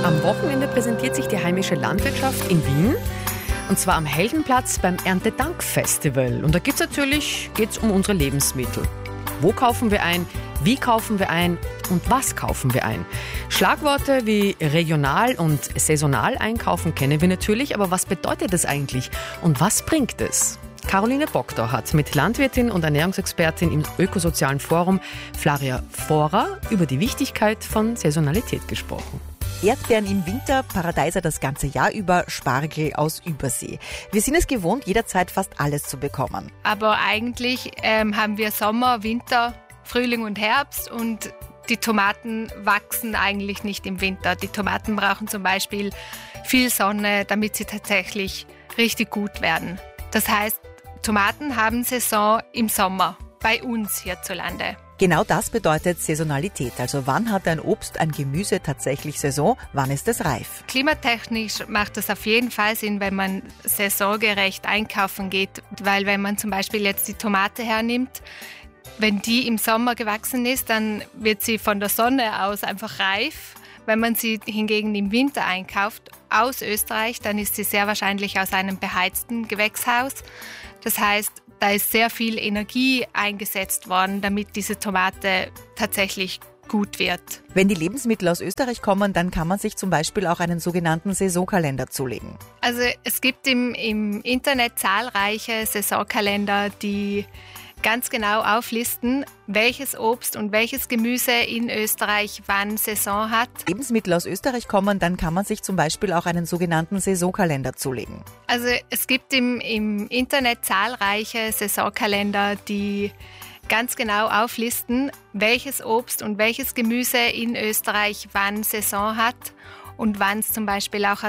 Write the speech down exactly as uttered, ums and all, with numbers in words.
Am Wochenende präsentiert sich die heimische Landwirtschaft in Wien. Und zwar am Heldenplatz beim Erntedankfestival. Und da geht's natürlich geht's um unsere Lebensmittel. Wo kaufen wir ein? Wie kaufen wir ein? Und was kaufen wir ein? Schlagworte wie regional und saisonal einkaufen kennen wir natürlich. Aber was bedeutet das eigentlich? Und was bringt es? Caroline Bogdor hat mit Landwirtin und Ernährungsexpertin im Ökosozialen Forum Flavia Forer über die Wichtigkeit von Saisonalität gesprochen. Erdbeeren im Winter, Paradeiser das ganze Jahr über, Spargel aus Übersee. Wir sind es gewohnt, jederzeit fast alles zu bekommen. Aber eigentlich ähm, haben wir Sommer, Winter, Frühling und Herbst und die Tomaten wachsen eigentlich nicht im Winter. Die Tomaten brauchen zum Beispiel viel Sonne, damit sie tatsächlich richtig gut werden. Das heißt, Tomaten haben Saison im Sommer, bei uns hierzulande. Genau das bedeutet Saisonalität. Also wann hat ein Obst, ein Gemüse tatsächlich Saison, wann ist es reif? Klimatechnisch macht es auf jeden Fall Sinn, wenn man saisongerecht einkaufen geht. Weil wenn man zum Beispiel jetzt die Tomate hernimmt, wenn die im Sommer gewachsen ist, dann wird sie von der Sonne aus einfach reif. Wenn man sie hingegen im Winter einkauft, aus Österreich, dann ist sie sehr wahrscheinlich aus einem beheizten Gewächshaus. Das heißt, da ist sehr viel Energie eingesetzt worden, damit diese Tomate tatsächlich gut wird. Wenn die Lebensmittel aus Österreich kommen, dann kann man sich zum Beispiel auch einen sogenannten Saisonkalender zulegen. Also es gibt im, im Internet zahlreiche Saisonkalender, die ganz genau auflisten, welches Obst und welches Gemüse in Österreich wann Saison hat. Lebensmittel aus Österreich kommen, dann kann man sich zum Beispiel auch einen sogenannten Saisonkalender zulegen. Also es gibt im, im Internet zahlreiche Saisonkalender, die ganz genau auflisten, welches Obst und welches Gemüse in Österreich wann Saison hat und wann es zum Beispiel auch